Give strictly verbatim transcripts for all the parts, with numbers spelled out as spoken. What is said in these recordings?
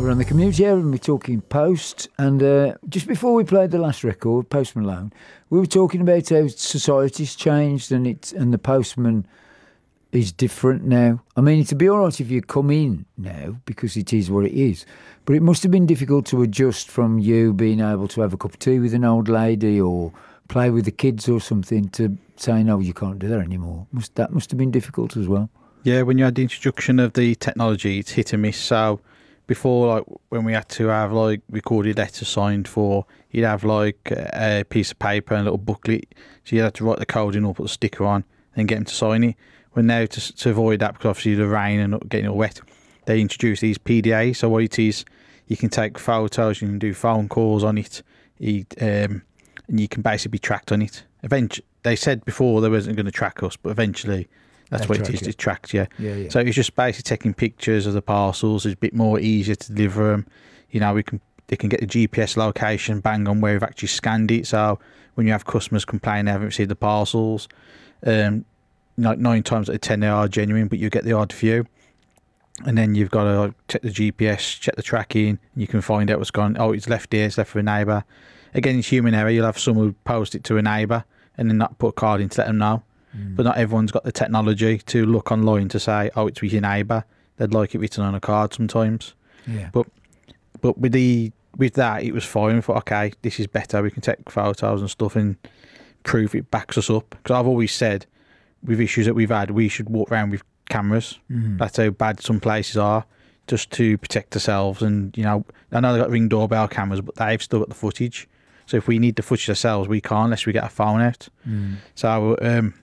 We're on the Community Hour and we're talking Post. And uh, just before we played the last record, Post Malone, we were talking about how society's changed and it's and the postman is different now. I mean, it'd be all right if you come in now because it is what it is. But it must have been difficult to adjust from you being able to have a cup of tea with an old lady or play with the kids or something to saying, no, you can't do that anymore. Must That must have been difficult as well. Yeah, when you had the introduction of the technology, it's hit and miss. So before, like when we had to have like recorded letters signed for, you'd have like a piece of paper and a little booklet. So you had to write the code in or put the sticker on and get them to sign it. Well, now to, to avoid that, because obviously the rain and getting all wet, they introduced these P D As. So what it is, you can take photos, you can do phone calls on it, you, um, and you can basically be tracked on it. Eventually, they said before they wasn't going to track us, but eventually that's they what it is. It. It tracks you. Yeah, yeah. So it's just basically taking pictures of the parcels. It's a bit more easier to deliver them. You know, we can they can get the G P S location bang on where we've actually scanned it. So when you have customers complain they haven't received the parcels, um, like nine times out of ten they are genuine, but you get the odd few. And then you've got to like, check the G P S, check the tracking, and you can find out what's gone. Oh, it's left here, it's left for a neighbour. Again, it's human error. You'll have someone post it to a neighbour and then not put a card in to let them know. Mm. But not everyone's got the technology to look online to say, oh, it's with your neighbour. They'd like it written on a card sometimes. Yeah. But but with the with that, it was fine. We thought, okay, this is better. We can take photos and stuff and prove it backs us up. Because I've always said, with issues that we've had, we should walk around with cameras. Mm. That's how bad some places are, just to protect ourselves. And, you know, I know they've got Ring doorbell cameras, but they've still got the footage. So if we need the footage ourselves, we can't unless we get our phone out. Mm. So um,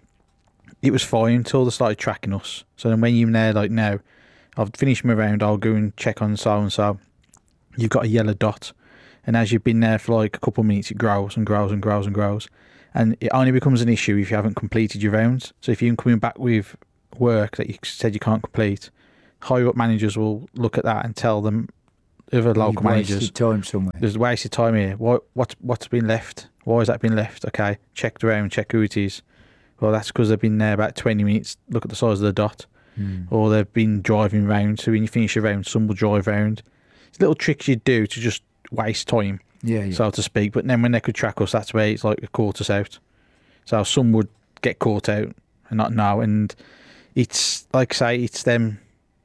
it was fine until they started tracking us. So then when you're there, like now, I've finished my round, I'll go and check on so-and-so. You've got a yellow dot. And as you've been there for like a couple of minutes, it grows and grows and grows and grows. And it only becomes an issue if you haven't completed your rounds. So if you're coming back with work that you said you can't complete, higher up managers will look at that and tell them, other local You've managers, wasted time somewhere. There's wasted time here. What what what's been left? Why has that been left? Okay, check the round, check who it is. Well, that's because they've been there about twenty minutes. Look at the size of the dot, mm. or they've been driving round. So when you finish your round, some will drive round. It's little tricks you do to just waste time, yeah, yeah, so to speak. But then when they could track us, that's where it's like a caught us out. So some would get caught out and not know. And it's like I say, it's them.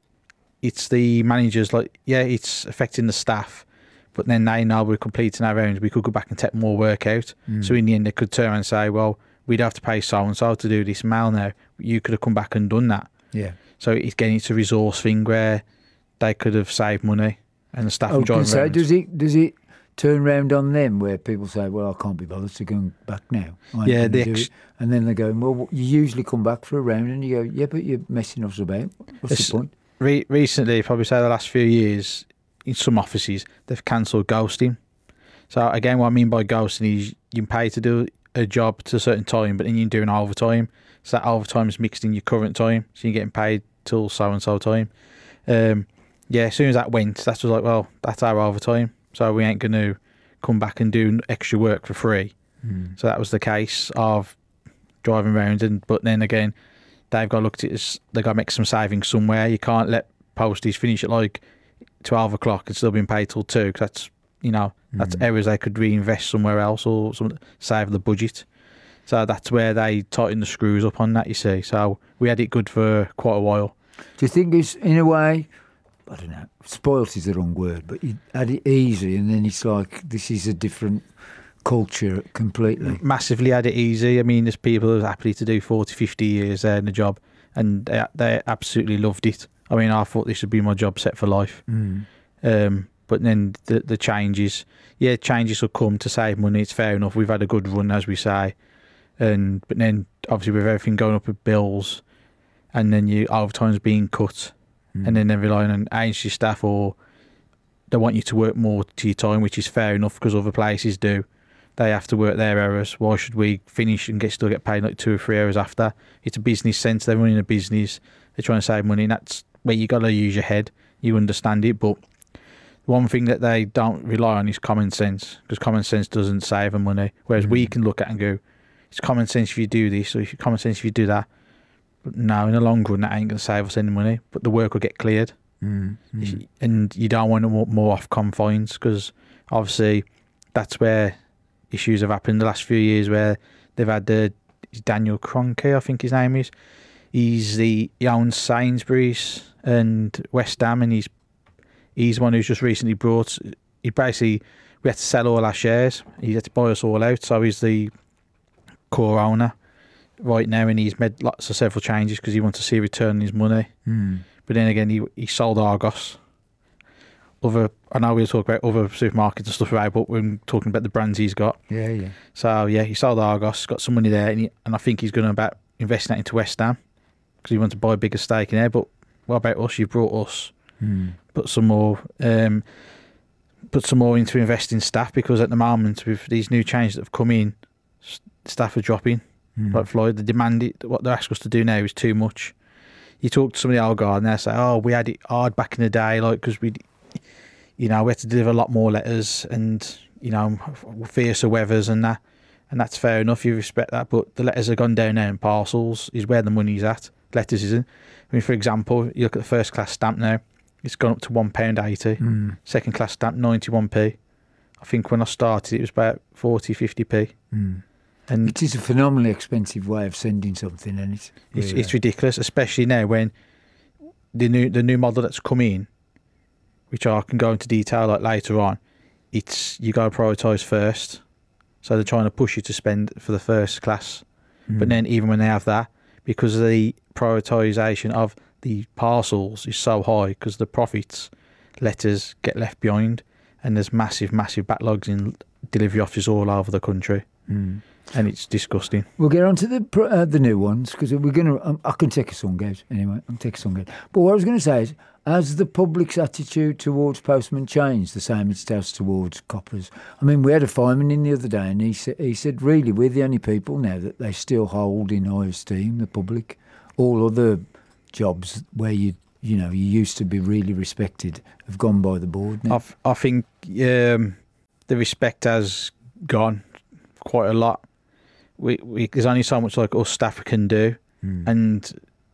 It's the managers, like, yeah, it's affecting the staff, but then they know we're completing our rounds, we could go back and take more work out. Mm. So in the end, they could turn around and say, well, we'd have to pay so-and-so to do this mail now. You could have come back and done that. Yeah. So it's getting it's a resource thing where they could have saved money and the staff oh, enjoy so does it, does it turn round on them where people say, well, I can't be bothered to go back now? I yeah. The ex- and then they go, well, you usually come back for a round and you go, yeah, but you're messing us about. What's the point? Re- recently, probably say the last few years, in some offices, they've cancelled ghosting. So again, what I mean by ghosting is you pay to do a job to a certain time, but then you're doing overtime. So that overtime is mixed in your current time, so you're getting paid till so-and-so time. Um, yeah, as soon as that went, that was like, well, that's our overtime, so we ain't going to come back and do extra work for free. Mm. So that was the case of driving around, and but then again, they've got to look at it, they've got to make some savings somewhere. You can't let posties finish at like twelve o'clock and still being paid till two, because that's, you know, that's mm. areas they could reinvest somewhere else or some, save the budget. So that's where they tighten the screws up on that, you see. So we had it good for quite a while. Do you think it's, in a way, I don't know, spoilt is the wrong word, but you had it easy and then it's like, this is a different culture completely? Massively had it easy. I mean, there's people who are happy to do forty, fifty years there in the job, and they, they absolutely loved it. I mean, I thought this would be my job set for life. Mm. Um, but then the the changes, yeah, changes will come to save money. It's fair enough. We've had a good run, as we say, and but then obviously with everything going up with bills, and then you overtime's being cut, mm. and then they're relying on agency staff, or they want you to work more to your time, which is fair enough because other places do. They have to work their hours. Why should we finish and get still get paid like two or three hours after? It's a business sense. They're running a business. They're trying to save money, and that's where you got to use your head. You understand it, but one thing that they don't rely on is common sense, because common sense doesn't save them money. Whereas mm. we can look at it and go, it's common sense if you do this, or it's common sense if you do that. But no, in the long run, that ain't going to save us any money. But the work will get cleared. Mm, mm. And you don't want more, more off confines, because obviously that's where issues have happened the last few years, where they've had the Daniel Kroenke, I think his name is. He's the he owns Sainsbury's and West Ham, and he's he's one who's just recently brought. He basically we had to sell all our shares. He had to buy us all out, so he's the core owner right now, and he's made lots of several changes because he wants to see a return on his money. Mm. But then again, he he sold Argos. Other, I know we'll talk about other supermarkets and stuff right, but we're talking about the brands he's got. Yeah, yeah. So yeah, he sold Argos, got some money there, and, he, and I think he's going to about invest that into West Ham because he wants to buy a bigger stake in there. But what about us? You brought us, Mm. put some more, um, put some more into investing staff, because at the moment with these new changes that have come in, s- staff are dropping. Mm. Like Floyd, the demand, it, what they're asking us to do now is too much. You talk to some of the old guard and they say, "Oh, we had it hard back in the day, like because we, you know, we had to deliver a lot more letters and you know, fiercer weathers and that." And that's fair enough. You respect that, but the letters have gone down now, and parcels is where the money's at. Letters isn't. I mean, for example, you look at the first class stamp now; it's gone up to one pound eighty. Mm. Second class stamp ninety one p. I think when I started, it was about forty, fifty p. Mm. And It is a phenomenally expensive way of sending something, and it's It's really- it's ridiculous, especially now when the new the new model that's come in, which I can go into detail like later on. It's you got to prioritise first, so they're trying to push you to spend for the first class. Mm. But then even when they have that, because the prioritisation of the parcels is so high, because the profits, letters get left behind, and there's massive massive backlogs in delivery offices all over the country, Mm. and it's disgusting. We'll get on to the pr- uh, the new ones because we're going to. Um, I can take a song out anyway. I'll take a song out. But what I was going to say is, has the public's attitude towards postmen changed the same as it has towards coppers? I mean, we had a fireman in the other day, and he said, he said, really, we're the only people now that they still hold in high esteem. The public, all other jobs where you you know you used to be really respected have gone by the board now. I, f- I think um, the respect has gone quite a lot. We, we there's only so much like us staff can do, Mm. and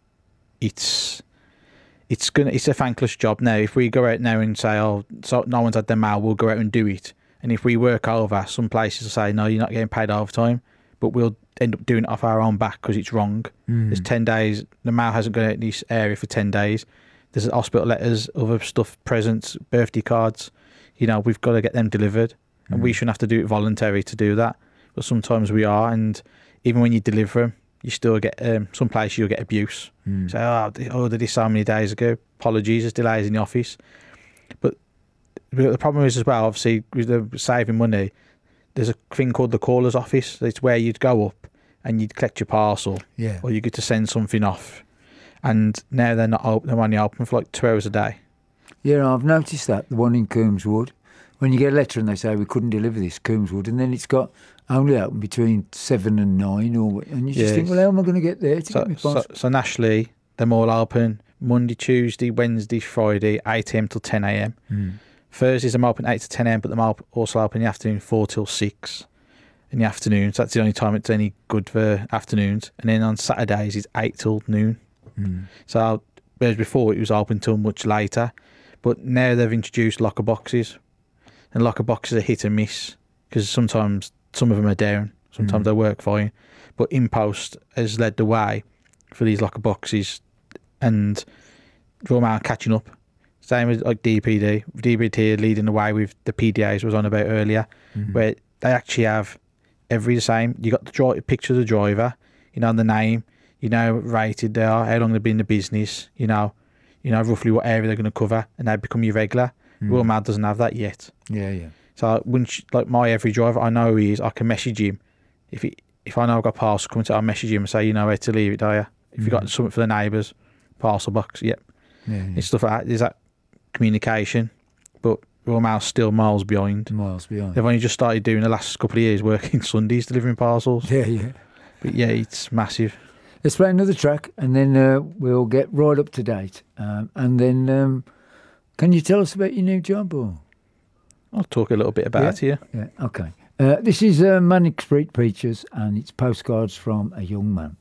it's it's gonna it's a thankless job now. If we go out now and say, "Oh, so no one's had their mail," we'll go out and do it. And if we work over, some places will say, "No, you're not getting paid overtime," but we'll end up doing it off our own back because it's wrong. Mm. There's ten days. The mail hasn't gone out in this area for ten days. There's hospital letters, other stuff, presents, birthday cards. You know, we've got to get them delivered, and we Mm. shouldn't have to do it voluntary to do that. But sometimes we are, and even when you deliver them, you still get um, some places you'll get abuse. Mm. Say, "Oh, I ordered this so many days ago. Apologies, there's delays in the office." But the problem is as well, obviously, with the saving money, there's a thing called the caller's office. It's where you'd go up and you'd collect your parcel, Yeah. or you get to send something off. And now they're not open. They're only open for like two hours a day. Yeah, I've noticed that, the one in Coombswood. When you get a letter and they say we couldn't deliver this, Coombswood, and then it's got only open between seven and nine, or and you just Yes. think, well, how am I going to get there to So, get my so, parcel? so nationally, they're all open Monday, Tuesday, Wednesday, Friday, eight a.m. till ten a.m. Mm. Thursdays I'm open eight to ten a.m, but I'm op- also open in the afternoon four till six in the afternoons. That's the only time it's any good for afternoons. And then on Saturdays it's eight till noon. Mm. So whereas before it was open till much later, but now they've introduced locker boxes, and locker boxes are hit and miss because sometimes some of them are down, sometimes Mm. they work fine. But InPost has led the way for these locker boxes, and Royal Mail catching up. Same as like D P D. D P D are leading the way with the P D As was on about earlier, Mhm. where they actually have every the same. You got the dri- picture of the driver, you know the name, you know rated they are, how long they've been in the business, you know, you know roughly what area they're going to cover, and they become your regular. Mm. Royal Mail doesn't have that yet. Yeah, yeah. So once like my every driver, I know who he is. I can message him if he, if I know I've got a parcel coming to, I'll message him and say, you know where to leave it, do you? If you got Mhm. something for the neighbours, parcel box, yep. Yeah, yeah. It's stuff like that. There's that communication, but Royal Mail's still miles behind. Miles behind. They've only just started doing the last couple of years working Sundays delivering parcels. Yeah, yeah. But yeah, it's massive. Let's play another track, and then uh, we'll get right up to date. Um, and then, um, can you tell us about your new job? Or I'll talk a little bit about Yeah. it here. yeah, okay. Uh, this is uh, Manic Street Preachers, and it's Postcards from a Young Man.